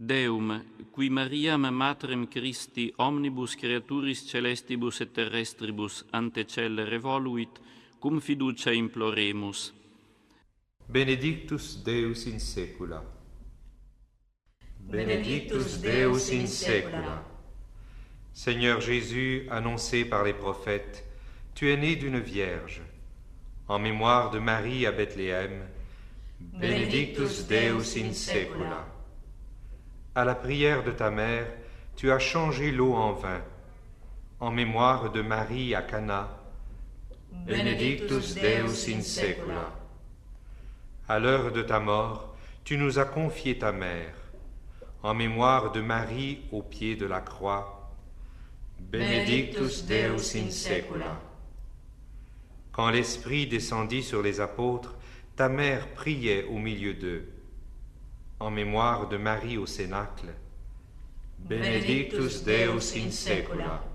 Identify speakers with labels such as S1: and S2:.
S1: Deum, qui Mariam matrem Christi omnibus creaturis celestibus et terrestribus ante cellere voluit, cum fiducia imploremus.
S2: Benedictus Deus in saecula.
S3: Benedictus Deus in saecula.
S2: Seigneur Jésus, annoncé par les prophètes, tu es né d'une vierge. En mémoire de Marie à Bethléem,
S3: Benedictus Deus in saecula.
S2: À la prière de ta mère, tu as changé l'eau en vin. En mémoire de Marie à Cana,
S3: Benedictus Deus in saecula.
S2: À l'heure de ta mort, tu nous as confié ta mère. En mémoire de Marie au pied de la croix,
S3: Benedictus Deus in saecula.
S2: Quand l'Esprit descendit sur les apôtres, ta mère priait au milieu d'eux. En mémoire de Marie au Cénacle,
S3: Benedictus Deus in saecula.